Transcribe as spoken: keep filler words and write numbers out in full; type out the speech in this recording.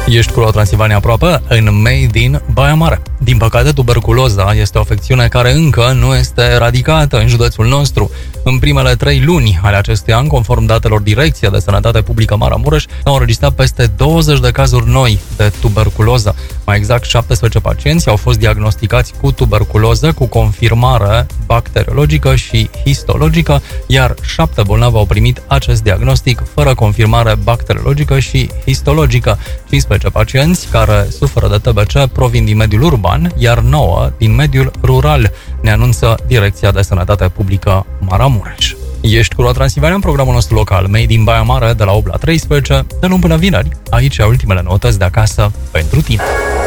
Ești cu Transilvania aproape în Made in Baia Mare. Din păcate, tuberculoza este o afecțiune care încă nu este eradicată în județul nostru. În primele trei luni ale acestui an, conform datelor Direcției de Sănătate Publică Maramureș, au înregistrat peste douăzeci de cazuri noi de tuberculoză. Mai exact, șaptesprezece pacienți au fost diagnosticați cu tuberculoză cu confirmare bacteriologică și histologică, iar șapte bolnavi au primit acest diagnostic fără confirmare bacteriologică și histologică. cincisprezece pacienți care suferă de T B C provin din mediul urban, iar nouă din mediul rural, ne anunță Direcția de Sănătate Publică Maramureș. Ești cu Transilvania în programul nostru local, Made in Baia Mare, de la opt la treisprezece, de luni până vineri. Aici ultimele noutăți de acasă pentru tine.